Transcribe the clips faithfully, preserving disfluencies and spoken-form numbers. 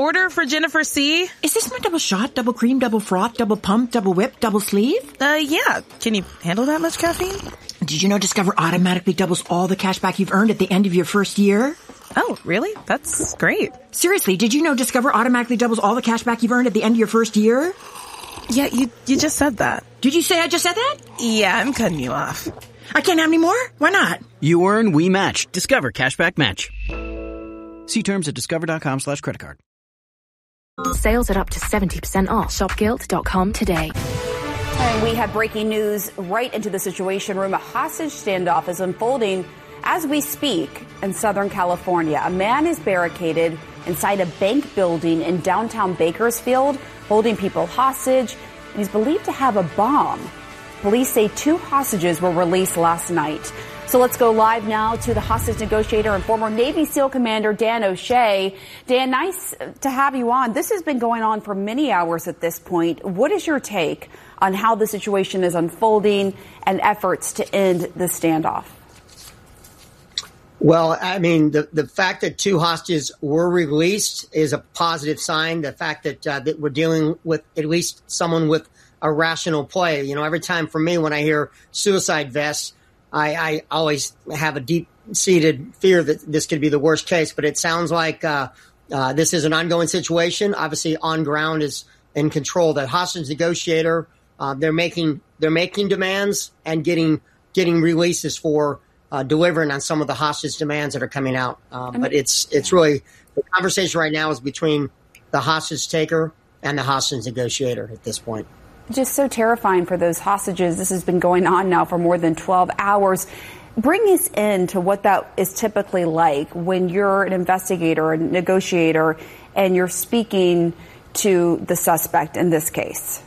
order for Jennifer C. Is this my double shot, double cream, double froth, double pump, double whip, double sleeve? Uh, yeah. Can you handle that much caffeine? Did you know Discover automatically doubles all the cash back you've earned at the end of your first year? Oh, really? That's great. Seriously, did you know Discover automatically doubles all the cash back you've earned at the end of your first year? Yeah, you you just said that. Did you say I just said that? Yeah, I'm cutting you off. I can't have any more? Why not? You earn, we match. Discover Cashback Match. See terms at discover.com slash credit card. Sales are up to seventy percent off. shop gilt dot com today. And we have breaking news right into the Situation Room. A hostage standoff is unfolding as we speak in Southern California. A man is barricaded inside a bank building in downtown Bakersfield, holding people hostage. He's believed to have a bomb. Police say two hostages were released last night. So let's go live now to the hostage negotiator and former Navy SEAL Commander Dan O'Shea. Dan, nice to have you on. This has been going on for many hours at this point. What is your take on how the situation is unfolding and efforts to end the standoff? Well, I mean, the, the fact that two hostages were released is a positive sign. The fact that, uh, that we're dealing with at least someone with a rational play. You know, every time for me when I hear suicide vests, I, I always have a deep-seated fear that this could be the worst case. But it sounds like uh, uh, this is an ongoing situation. Obviously, on ground is in control. The hostage negotiator, uh, they're making they're making demands and getting getting releases for uh, delivering on some of the hostage demands that are coming out. Uh, but it's it's really the conversation right now is between the hostage taker and the hostage negotiator at this point. Just so terrifying for those hostages. This has been going on now for more than twelve hours. Bring us into what that is typically like when you're an investigator, a negotiator, and you're speaking to the suspect in this case.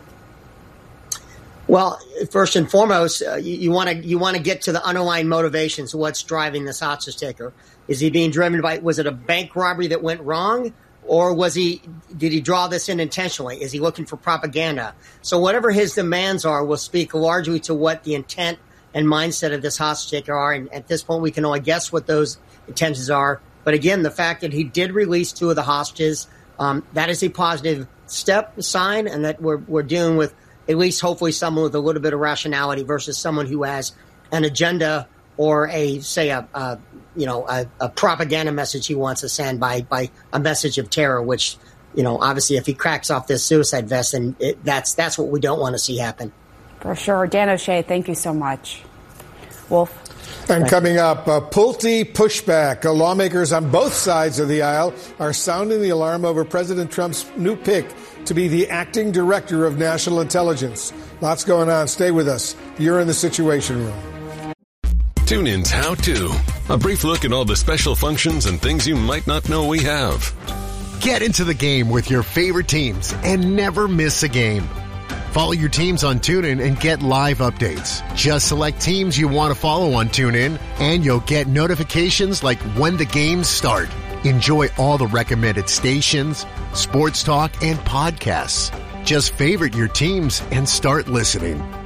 Well, first and foremost, uh, you want to you want to get to the underlying motivations. What's driving this hostage taker? Is he being driven by? Was it a bank robbery that went wrong? Or was he, did he draw this in intentionally? Is he looking for propaganda? So whatever his demands are will speak largely to what the intent and mindset of this hostage taker are. And at this point, we can only guess what those intentions are. But again, the fact that he did release two of the hostages, um, that is a positive step, sign, and that we're, we're dealing with at least hopefully someone with a little bit of rationality versus someone who has an agenda or a, say, a, a you know, a, a propaganda message he wants to send by, by a message of terror, which, you know, obviously if he cracks off this suicide vest, then it, that's that's what we don't want to see happen. For sure. Dan O'Shea, thank you so much. Wolf. And coming up, a Pulte pushback. Lawmakers on both sides of the aisle are sounding the alarm over President Trump's new pick to be the acting director of national intelligence. Lots going on. Stay with us. You're in the Situation Room. TuneIn's How To. A brief look at all the special functions and things you might not know we have. Get into the game with your favorite teams and never miss a game. Follow your teams on TuneIn and get live updates. Just select teams you want to follow on TuneIn, and you'll get notifications like when the games start. Enjoy all the recommended stations, sports talk, and podcasts. Just favorite your teams and start listening.